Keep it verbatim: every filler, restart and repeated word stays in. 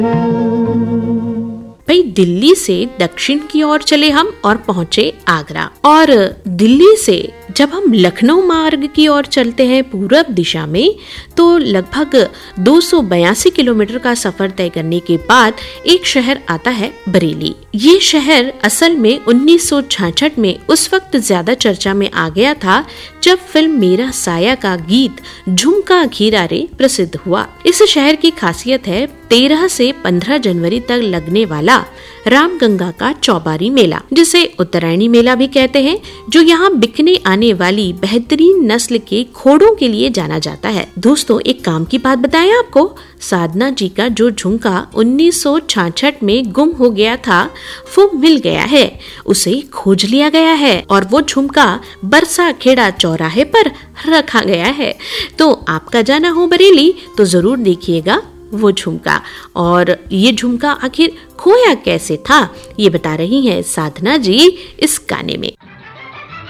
भाई दिल्ली से दक्षिण की ओर चले हम और पहुँचे आगरा, और दिल्ली से जब हम लखनऊ मार्ग की ओर चलते हैं पूरब दिशा में, तो लगभग दो सौ बयासी किलोमीटर का सफर तय करने के बाद एक शहर आता है बरेली। ये शहर असल में उन्नीस सौ छियासठ में उस वक्त ज्यादा चर्चा में आ गया था जब फिल्म मेरा साया का गीत झुमका घीरा रे प्रसिद्ध हुआ। इस शहर की खासियत है तेरह से पंद्रह जनवरी तक लगने वाला रामगंगा का चौबारी मेला, जिसे उत्तरायणी मेला भी कहते हैं, जो यहाँ बिकने आने वाली बेहतरीन नस्ल के घोड़ों के लिए जाना जाता है। दोस्तों, एक काम की बात बताएं आपको, साधना जी का जो झुमका उन्नीस सौ छियासठ में गुम हो गया था वो मिल गया है, उसे खोज लिया गया है और वो झुमका बरसा खेड़ा चौराहे पर रखा गया है। तो आपका जाना हो बरेली तो जरूर देखिएगा वो झुमका। और ये झुमका आखिर खोया कैसे था, ये बता रही हैं साधना जी इस गाने में।